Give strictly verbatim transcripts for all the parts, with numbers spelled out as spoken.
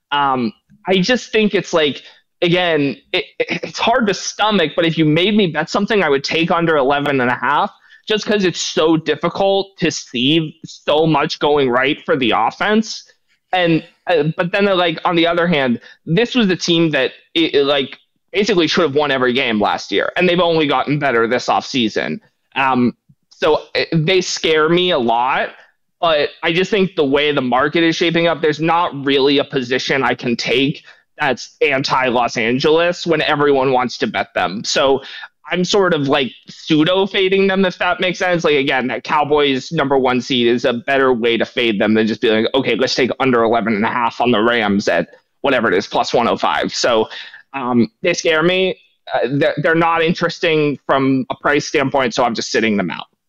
Um, I just think it's like, again, it, it's hard to stomach, but if you made me bet something, I would take under eleven and a half just because it's so difficult to see so much going right for the offense. And, uh, but then like, on the other hand, this was the team that it, it, like basically should have won every game last year. And they've only gotten better this offseason. Um, so it, they scare me a lot. But I just think the way the market is shaping up, there's not really a position I can take that's anti-Los Angeles when everyone wants to bet them. So I'm sort of like pseudo fading them, if that makes sense. Like, again, that Cowboys number one seed is a better way to fade them than just being like, okay, let's take under eleven and a half on the Rams at whatever it is, plus one oh five. So um, they scare me. Uh, they're, they're not interesting from a price standpoint, so I'm just sitting them out.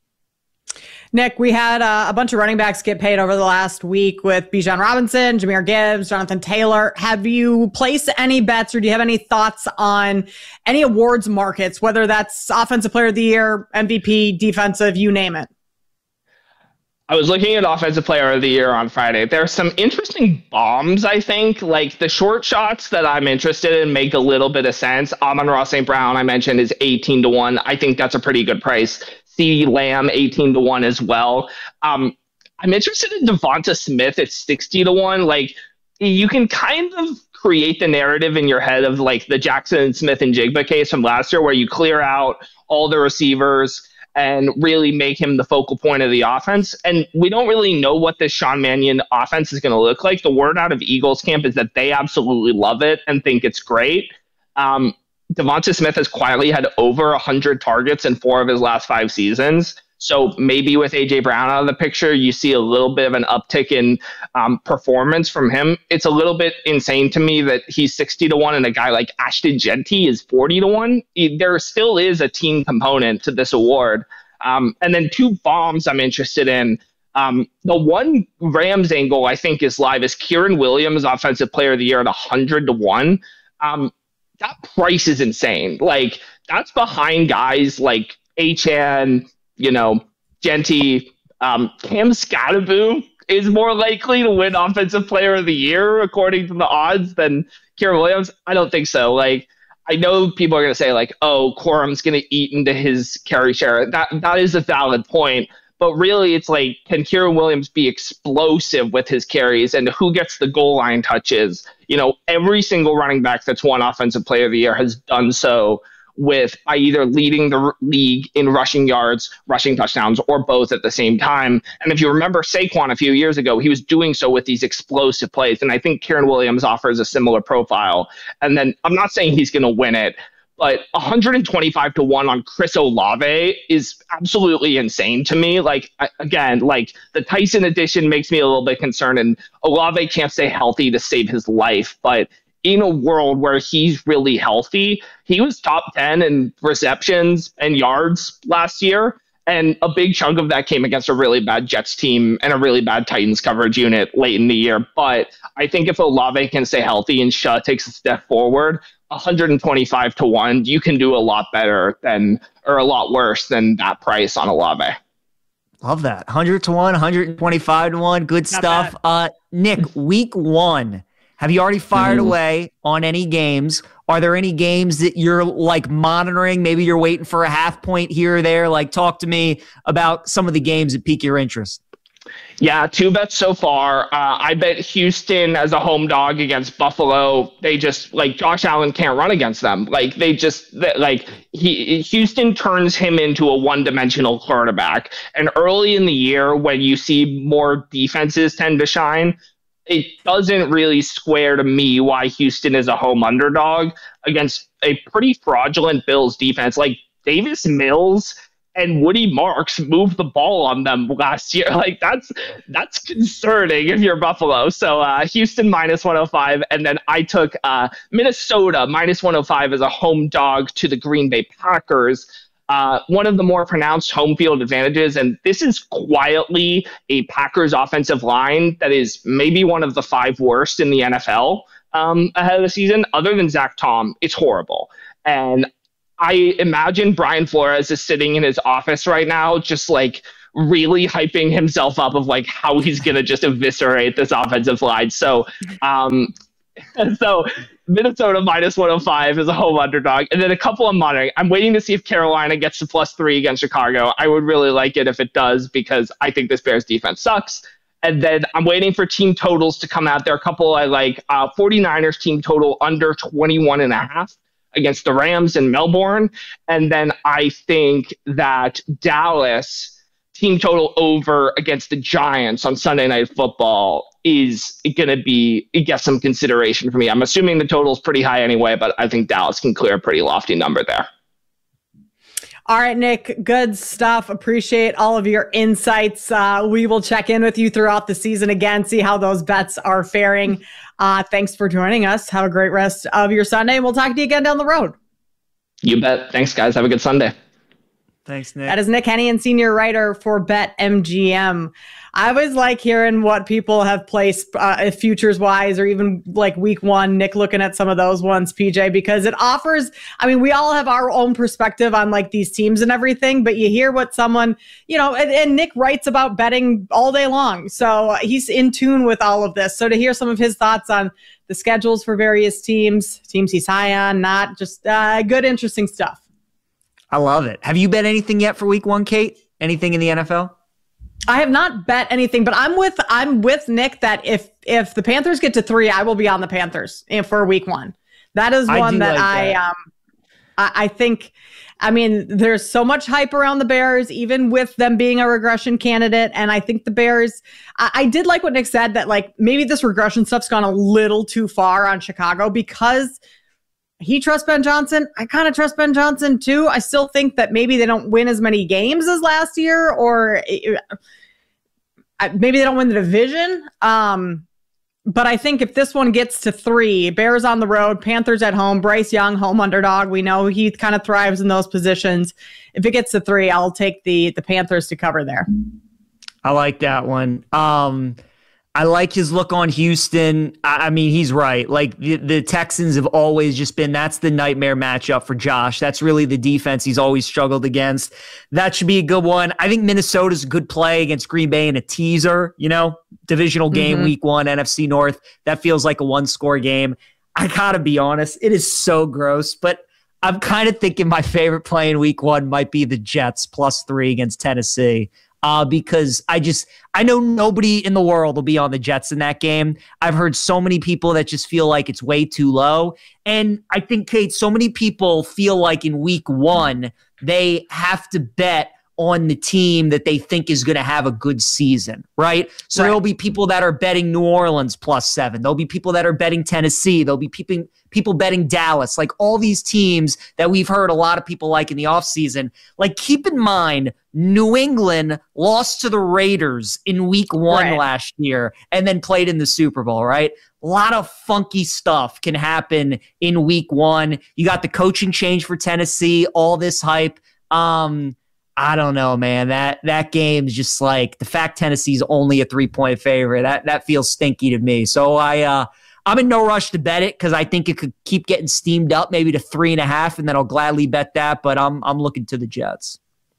Nick, we had uh, a bunch of running backs get paid over the last week with Bijan Robinson, Jahmyr Gibbs, Jonathan Taylor. Have you placed any bets or do you have any thoughts on any awards markets, whether that's Offensive Player of the Year, M V P, defensive, you name it? I was looking at Offensive Player of the Year on Friday. There are some interesting bombs, I think. Like the short shots that I'm interested in make a little bit of sense. Amon-Ra Saint Brown, I mentioned, is eighteen to one. I think that's a pretty good price. CeeDee Lamb, eighteen to one as well. Um, I'm interested in Devonta Smith at sixty to one. Like, you can kind of create the narrative in your head of like the Jackson Smith and Jigba case from last year, where you clear out all the receivers and really make him the focal point of the offense. And we don't really know what this Sean Mannion offense is going to look like. The word out of Eagles camp is that they absolutely love it and think it's great. Um, Devonta Smith has quietly had over one hundred targets in four of his last five seasons. So maybe with A J Brown out of the picture, you see a little bit of an uptick in um, performance from him. It's a little bit insane to me that he's sixty to one and a guy like Ashton Jeanty is forty to one. There still is a team component to this award. Um, and then two bombs I'm interested in. Um, the one Rams angle I think is live is Kyren Williams, Offensive Player of the Year, at one hundred to one. Um, that price is insane. Like, that's behind guys like Achane, you know, Jeanty. Um, Cam Skattebo is more likely to win Offensive Player of the Year according to the odds than Kyren Williams. I don't think so. Like, I know people are going to say like, oh, Corum's going to eat into his carry share. That that is a valid point. But really, it's like, can Kyren Williams be explosive with his carries, and who gets the goal line touches? You know, every single running back that's won Offensive Player of the Year has done so with by either leading the r- league in rushing yards, rushing touchdowns, or both at the same time. And if you remember Saquon a few years ago, he was doing so with these explosive plays. And I think Kyren Williams offers a similar profile. And then I'm not saying he's going to win it, but one hundred twenty-five to one on Chris Olave is absolutely insane to me. Like, I, again, like the Tyson edition makes me a little bit concerned, and Olave can't stay healthy to save his life. But in a world where he's really healthy, he was top ten in receptions and yards last year. And a big chunk of that came against a really bad Jets team and a really bad Titans coverage unit late in the year. But I think if Olave can stay healthy and Shah takes a step forward, one hundred twenty-five to one, you can do a lot better than, or a lot worse than that price on Olave. Love that. one hundred to one, one hundred twenty-five to one. Good Not stuff. Uh, Nick, week one, have you already fired mm. away on any games? Are there any games that you're like monitoring? Maybe you're waiting for a half point here or there. Like, talk to me about some of the games that pique your interest. Yeah, two bets so far. Uh, I bet Houston as a home dog against Buffalo. They just, like, Josh Allen can't run against them. Like, they just, like, he Houston turns him into a one-dimensional quarterback. And early in the year, when you see more defenses tend to shine, it doesn't really square to me why Houston is a home underdog against a pretty fraudulent Bills defense. Like, Davis Mills and Woody Marks moved the ball on them last year. Like, that's that's concerning if you're Buffalo. So uh, Houston minus one oh five, and then I took uh, Minnesota minus one oh five as a home dog to the Green Bay Packers. Uh, one of the more pronounced home field advantages, and this is quietly a Packers offensive line that is maybe one of the five worst in the N F L um, ahead of the season. Other than Zach Tom, it's horrible. And I imagine Brian Flores is sitting in his office right now, just like really hyping himself up of like how he's going to just eviscerate this offensive line. So, um, so Minnesota minus one oh five is a home underdog. And then a couple I'm monitoring. I'm waiting to see if Carolina gets to plus three against Chicago. I would really like it if it does, because I think this Bears defense sucks. And then I'm waiting for team totals to come out. There are a couple I like. Uh, 49ers team total under twenty-one and a half against the Rams in Melbourne. And then I think that Dallas team total over against the Giants on Sunday Night Football is going to be, it gets some consideration for me. I'm assuming the total is pretty high anyway, but I think Dallas can clear a pretty lofty number there. All right, Nick, good stuff. Appreciate all of your insights. Uh, we will check in with you throughout the season again, see how those bets are faring. Uh, thanks for joining us. Have a great rest of your Sunday. We'll talk to you again down the road. You bet. Thanks, guys. Have a good Sunday. Thanks, Nick. That is Nick Hennigan, senior writer for BetMGM. I always like hearing what people have placed uh, futures-wise, or even like week one, Nick looking at some of those ones, P J, because it offers, I mean, we all have our own perspective on like these teams and everything, but you hear what someone, you know, and, and Nick writes about betting all day long. So he's in tune with all of this. So to hear some of his thoughts on the schedules for various teams, teams he's high on, not just uh, good, interesting stuff. I love it. Have you bet anything yet for week one, Kate? Anything in the N F L? I have not bet anything, but I'm with I'm with Nick that if if the Panthers get to three, I will be on the Panthers for week one. That is one that like I that. um I, I think. I mean, there's so much hype around the Bears, even with them being a regression candidate. And I think the Bears, I, I did like what Nick said, that like maybe this regression stuff's gone a little too far on Chicago, because he trusts Ben Johnson. I kind of trust Ben Johnson too. I still think that maybe they don't win as many games as last year, or maybe they don't win the division. Um, but I think if this one gets to three, Bears on the road, Panthers at home, Bryce Young, home underdog. We know he kind of thrives in those positions. If it gets to three, I'll take the the Panthers to cover there. I like that one. Um, I like his look on Houston. I, I mean, he's right. Like the, the Texans have always just been, that's the nightmare matchup for Josh. That's really the defense he's always struggled against. That should be a good one. I think Minnesota's a good play against Green Bay in a teaser, you know, divisional game, mm-hmm. week one, N F C North. That feels like a one score game. I gotta be honest, it is so gross, but I'm kind of thinking my favorite play in week one might be the Jets plus three against Tennessee. Uh, because I just, I know nobody in the world will be on the Jets in that game. I've heard so many people that just feel like it's way too low. And I think, Kate, so many people feel like in week one, they have to bet on the team that they think is going to have a good season, right? So right. There'll be people that are betting New Orleans plus seven. There'll be people that are betting Tennessee. There'll be people, people betting Dallas, like all these teams that we've heard a lot of people like in the offseason. Like, keep in mind, New England lost to the Raiders in week one right. last year and then played in the Super Bowl, right? A lot of funky stuff can happen in week one. You got the coaching change for Tennessee, all this hype. Um, I don't know, man. That that game's just like, the fact Tennessee's only a three-point favorite, that that feels stinky to me. So I uh I'm in no rush to bet it, because I think it could keep getting steamed up maybe to three and a half, and then I'll gladly bet that, but I'm I'm looking to the Jets.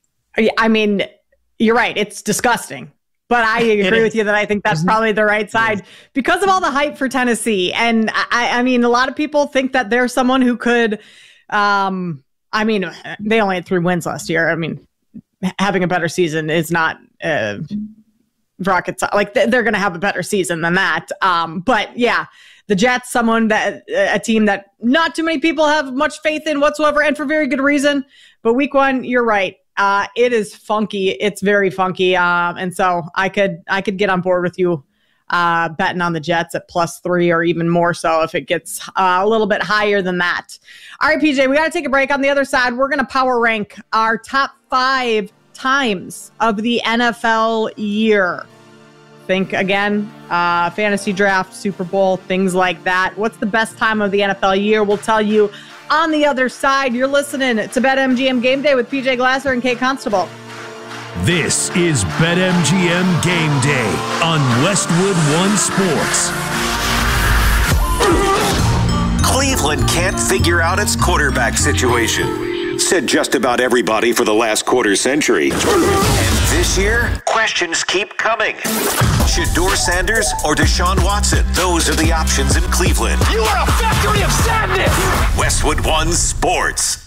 I mean, you're right. It's disgusting. But I agree with you that I think that's probably the right side because of all the hype for Tennessee. And I, I mean, a lot of people think that there's someone who could, um, I mean, they only had three wins last year. I mean, having a better season is not uh, rocket science. Like they're going to have a better season than that. Um, but yeah, the Jets, someone that a team that not too many people have much faith in whatsoever, and for very good reason. But week one, you're right. Uh, it is funky. It's very funky. Um, and so I could, I could get on board with you, uh, betting on the Jets at plus three, or even more so if it gets uh, a little bit higher than that. All right, P J, we got to take a break. On the other side, we're going to power rank our top five times of the N F L year. Think again, uh, fantasy draft, Super Bowl, things like that. What's the best time of the N F L year? We'll tell you on the other side. You're listening to BetMGM Game Day with P J Glasser and Kate Constable. This is BetMGM Game Day on Westwood One Sports. Cleveland can't figure out its quarterback situation. Said just about everybody for the last quarter century. And This year, questions keep coming. Shedeur Sanders or Deshaun Watson? Those are the options in Cleveland. You are a factory of sadness! Westwood One Sports.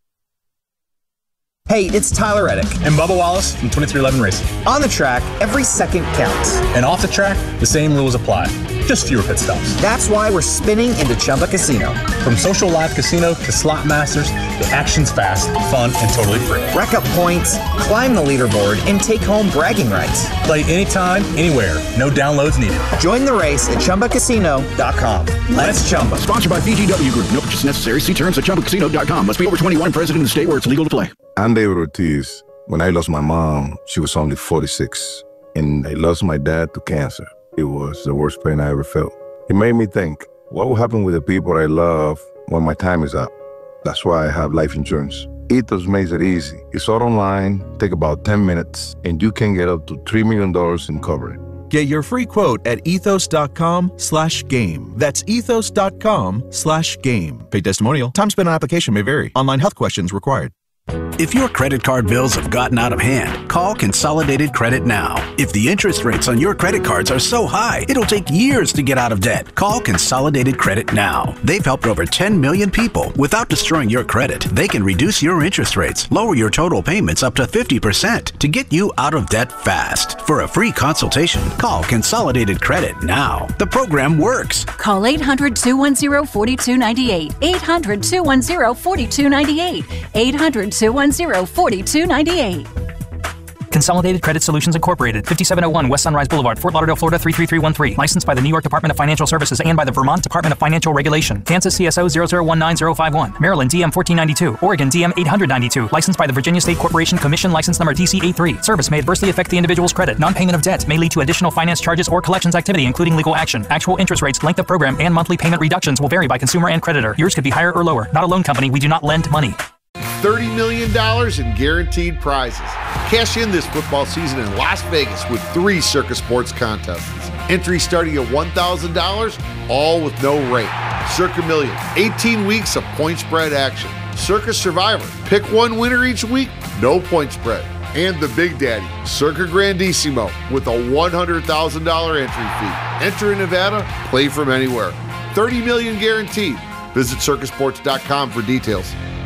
Hey, it's Tyler Reddick. And Bubba Wallace from twenty-three eleven Racing. On the track, every second counts. And off the track, the same rules apply. Just fewer pit stops. That's why we're spinning into Chumba Casino. From social live casino to slot masters, the action's fast, fun, and totally free. Rack up points, climb the leaderboard, and take home bragging rights. Play anytime, anywhere. No downloads needed. Join the race at Chumba Casino dot com. Let's Chumba. Sponsored by B G W Group. No purchase necessary. See terms at Chumba Casino dot com. Must be over twenty-one, present in the state where it's legal to play. I'm David Ortiz. When I lost my mom, she was only forty-six. And I lost my dad to cancer. It was the worst pain I ever felt. It made me think, what will happen with the people I love when my time is up? That's why I have life insurance. Ethos makes it easy. It's all online, take about ten minutes, and you can get up to three million dollars in coverage. Get your free quote at ethos dot com slash game. That's ethos dot com slash game. Paid testimonial. Time spent on application may vary. Online health questions required. If your credit card bills have gotten out of hand, call Consolidated Credit now. If the interest rates on your credit cards are so high, it'll take years to get out of debt. Call Consolidated Credit now. They've helped over ten million people. Without destroying your credit, they can reduce your interest rates, lower your total payments up to fifty percent to get you out of debt fast. For a free consultation, call Consolidated Credit now. The program works. Call eight hundred, two one zero, four two nine eight. eight hundred, two one zero, four two nine eight. eight hundred, two one zero, four two nine eight. Consolidated Credit Solutions Incorporated, fifty-seven oh one West Sunrise Boulevard, Fort Lauderdale, Florida three three three one three. Licensed by the New York Department of Financial Services and by the Vermont Department of Financial Regulation. Kansas C S O zero zero one nine zero five one. Maryland D M fourteen ninety-two. Oregon D M eight ninety-two. Licensed by the Virginia State Corporation Commission License Number D C A three. Service may adversely affect the individual's credit. Non-payment of debt may lead to additional finance charges or collections activity, including legal action. Actual interest rates, length of program, and monthly payment reductions will vary by consumer and creditor. Yours could be higher or lower. Not a loan company. We do not lend money. thirty million dollars in guaranteed prizes. Cash in this football season in Las Vegas with three Circa Sports contests. Entry starting at one thousand dollars, all with no rate. Circa Million, eighteen weeks of point spread action. Circa Survivor, pick one winner each week, no point spread. And the Big Daddy, Circa Grandissimo, with a one hundred thousand dollars entry fee. Enter in Nevada, play from anywhere. thirty million dollars guaranteed. Visit circa sports dot com for details.